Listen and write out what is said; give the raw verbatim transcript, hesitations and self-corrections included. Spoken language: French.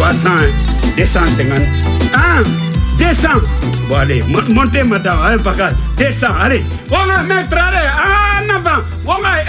trois cents, deux cent cinquante. Hein? deux cents. Bon, allez, montez, madame. Allez, pas deux cents. Allez. On va mettre, allez, en avant. On va